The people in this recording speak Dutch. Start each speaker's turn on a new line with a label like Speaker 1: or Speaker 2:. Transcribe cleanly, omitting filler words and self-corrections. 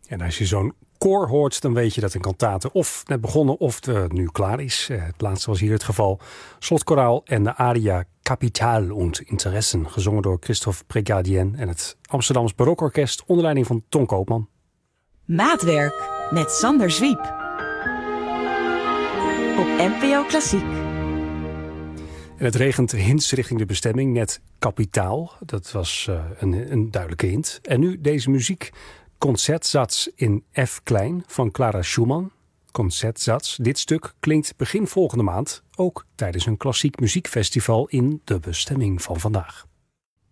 Speaker 1: En als je zo'n koor hoort, dan weet je dat een kantate of net begonnen of nu klaar is. Het laatste was hier het geval. Slotkoraal en de aria Kapital und Interessen, gezongen door Christophe Prégadien en het Amsterdams Barokorkest onder leiding van Ton Koopman.
Speaker 2: Maatwerk met Sander Zwiep. Op NPO Klassiek.
Speaker 1: En het regent hints richting de bestemming, net kapitaal. Dat was een duidelijke hint. En nu deze muziek. Concertsatz in F klein van Clara Schumann. Concertsatz. Dit stuk klinkt begin volgende maand ook tijdens een klassiek muziekfestival in de bestemming van vandaag.